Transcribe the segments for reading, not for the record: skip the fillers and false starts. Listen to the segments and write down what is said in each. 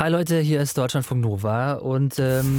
Hi Leute, hier ist Deutschlandfunk Nova und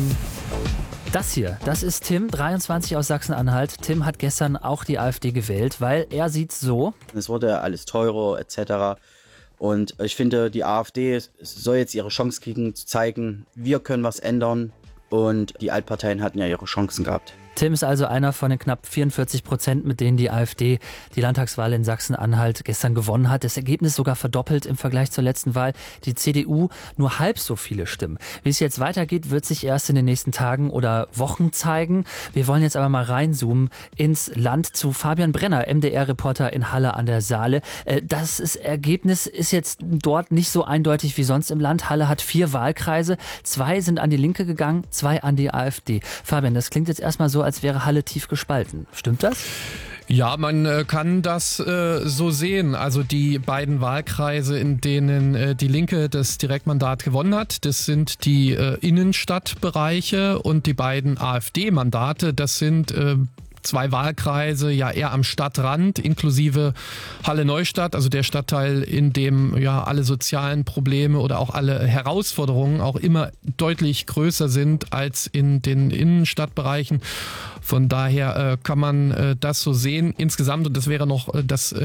das ist Tim, 23 aus Sachsen-Anhalt. Tim hat gestern auch die AfD gewählt, weil er sieht so: Es wurde alles teurer etc. Und ich finde, die AfD soll jetzt ihre Chance kriegen, zu zeigen, wir können was ändern. Und die Altparteien hatten ja ihre Chancen gehabt. Tim ist also einer von den knapp 44%, mit denen die AfD die Landtagswahl in Sachsen-Anhalt gestern gewonnen hat. Das Ergebnis sogar verdoppelt im Vergleich zur letzten Wahl. Die CDU nur halb so viele Stimmen. Wie es jetzt weitergeht, wird sich erst in den nächsten Tagen oder Wochen zeigen. Wir wollen jetzt aber mal reinzoomen ins Land zu Fabian Brenner, MDR-Reporter in Halle an der Saale. Das Ergebnis ist jetzt dort nicht so eindeutig wie sonst im Land. Halle hat 4 Wahlkreise. 2 sind an die Linke gegangen, 2 an die AfD. Fabian, das klingt jetzt erstmal so, als wäre Halle tief gespalten. Stimmt das? Ja, man kann das so sehen. Also die beiden Wahlkreise, in denen die Linke das Direktmandat gewonnen hat, das sind die Innenstadtbereiche, und die beiden AfD-Mandate, das sind 2 Wahlkreise ja eher am Stadtrand, inklusive Halle-Neustadt, also der Stadtteil, in dem ja alle sozialen Probleme oder auch alle Herausforderungen auch immer deutlich größer sind als in den Innenstadtbereichen. Von daher kann man das so sehen insgesamt, und das wäre noch das,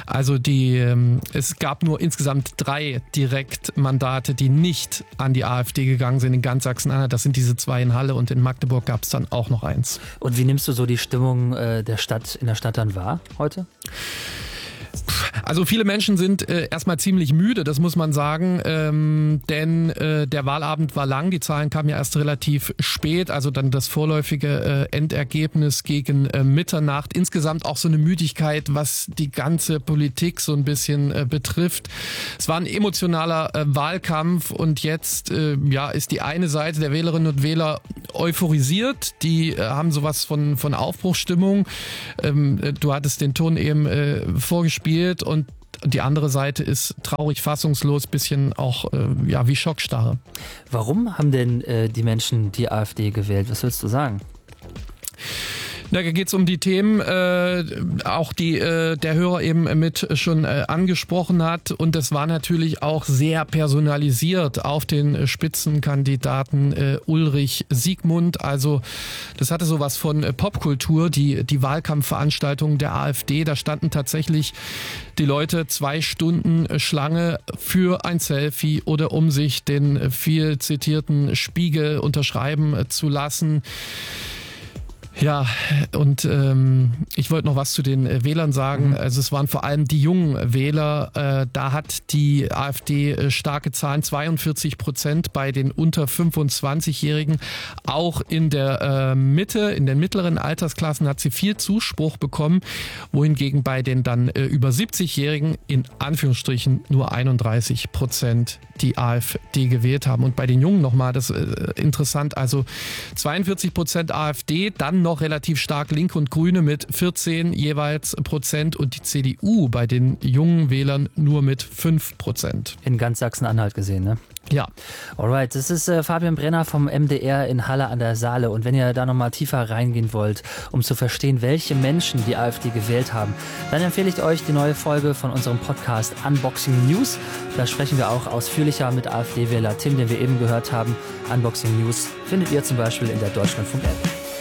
es gab nur insgesamt 3 Direktmandate, die nicht an die AfD gegangen sind in ganz Sachsen-Anhalt. Das sind diese 2 in Halle, und in Magdeburg gab es dann auch noch 1. Und wie nimmst du so die Stimmung in der Stadt dann wahr heute? Also viele Menschen sind erstmal ziemlich müde, das muss man sagen, denn der Wahlabend war lang, die Zahlen kamen ja erst relativ spät, also dann das vorläufige Endergebnis gegen Mitternacht. Insgesamt auch so eine Müdigkeit, was die ganze Politik so ein bisschen betrifft. Es war ein emotionaler Wahlkampf, und jetzt ist die eine Seite der Wählerinnen und Wähler euphorisiert, die haben sowas von Aufbruchsstimmung. Du hattest den Ton eben vorgespielt, und die andere Seite ist traurig, fassungslos, bisschen auch wie Schockstarre. Warum haben denn die Menschen die AfD gewählt? Was willst du sagen? Da geht es um die Themen, auch die der Hörer eben mit schon angesprochen hat, und das war natürlich auch sehr personalisiert auf den Spitzenkandidaten Ulrich Siegmund. Also das hatte sowas von Popkultur, die Wahlkampfveranstaltungen der AfD. Da standen tatsächlich die Leute 2 Stunden Schlange für ein Selfie oder um sich den viel zitierten Spiegel unterschreiben zu lassen. Ja, und ich wollte noch was zu den Wählern sagen. Also es waren vor allem die jungen Wähler. Da hat die AfD starke Zahlen, 42% bei den unter 25-Jährigen. Auch in der Mitte, in den mittleren Altersklassen hat sie viel Zuspruch bekommen, wohingegen bei den dann über 70-Jährigen in Anführungsstrichen nur 31% die AfD gewählt haben. Und bei den Jungen nochmal, das ist interessant, also 42% AfD, dann noch relativ stark Linke und Grüne mit 14 jeweils Prozent, und die CDU bei den jungen Wählern nur mit 5%. In ganz Sachsen-Anhalt gesehen, ne? Ja. Alright, das ist Fabian Brenner vom MDR in Halle an der Saale. Und wenn ihr da nochmal tiefer reingehen wollt, um zu verstehen, welche Menschen die AfD gewählt haben, dann empfehle ich euch die neue Folge von unserem Podcast Unboxing News. Da sprechen wir auch ausführlicher mit AfD-Wähler Tim, den wir eben gehört haben. Unboxing News findet ihr zum Beispiel in der Deutschlandfunk-App.